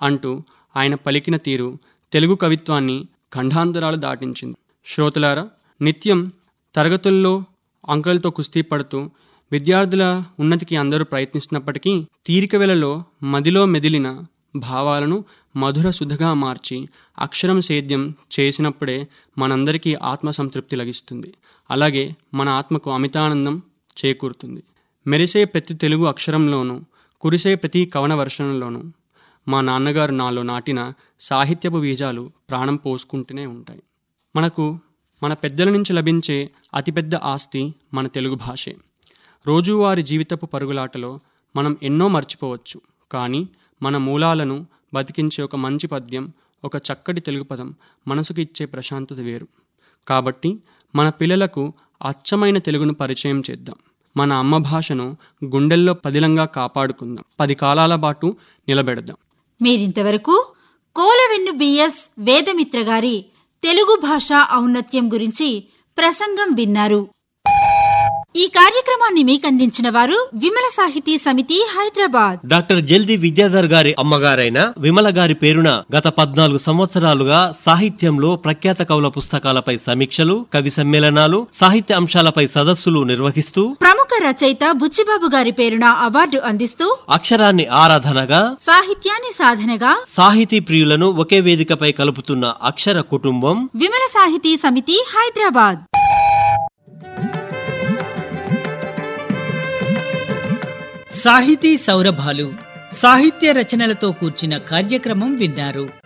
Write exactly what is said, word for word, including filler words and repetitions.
అంటూ ఆయన పలికిన తీరు తెలుగు కవిత్వాన్ని ఖండాంతరాలు దాటించింది. శ్రోతలారా, నిత్యం తరగతుల్లో అంకెలతో కుస్తీ పడుతూ విద్యార్థుల ఉన్నతికి అందరూ ప్రయత్నిస్తున్నప్పటికీ తీరిక వేళలో మదిలో మెదిలిన భావాలను మధుర సుధగా మార్చి అక్షరం సేద్యం చేసినప్పుడే మనందరికీ ఆత్మసంతృప్తి లభిస్తుంది. అలాగే మన ఆత్మకు అమితానందం చేకూరుతుంది. మెరిసే ప్రతి తెలుగు అక్షరంలోనూ, కురిసే ప్రతి కవన వర్షంలోనూ మా నాన్నగారు నాలో నాటిన సాహిత్యపు బీజాలు ప్రాణం పోసుకుంటూనే ఉంటాయి. మనకు మన పెద్దల నుంచి లభించే అతిపెద్ద ఆస్తి మన తెలుగు భాషే. రోజువారి జీవితపు పరుగులాటలో మనం ఎన్నో మర్చిపోవచ్చు, కానీ మన మూలాలను బతికించే ఒక మంచి పద్యం, ఒక చక్కటి తెలుగు పదం మనసుకు ఇచ్చే ప్రశాంతత వేరు. కాబట్టి మన పిల్లలకు అచ్చమైన తెలుగును పరిచయం చేద్దాం. మన అమ్మ భాషను గుండెల్లో పదిలంగా కాపాడుకుందాం. పది కాలాల పాటు నిలబెడదాం. మీరింతవరకు కోలవెన్ను బిఎస్ వేదమిత్ర గారి తెలుగు భాష ఔన్నత్యం గురించి ప్రసంగం విన్నారు. ఈ కార్యక్రమాన్ని మీకందించిన వారు విమల సాహితీ సమితి, హైదరాబాద్. డాక్టర్ జల్ది విద్యాధర్ గారి అమ్మగారైన విమల గారి పేరున గత పద్నాలుగు సంవత్సరాలుగా సాహిత్యంలో ప్రఖ్యాత కవుల పుస్తకాలపై సమీక్షలు, కవి సమ్మేళనాలు, సాహిత్య అంశాలపై సదస్సులు నిర్వహిస్తూ ప్రముఖ రచయిత బుచ్చిబాబు గారి పేరున అవార్డు అందిస్తూ అక్షరాన్ని ఆరాధనగా, సాహిత్యాన్ని సాధనగా, సాహితీ ప్రియులను ఒకే వేదికపై కలుపుతున్న అక్షర కుటుంబం విమల సాహితీ సమితి, హైదరాబాద్. సాహితీ సౌరభాలు, సాహిత్య రచనలతో కూర్చిన కార్యక్రమం విన్నారు.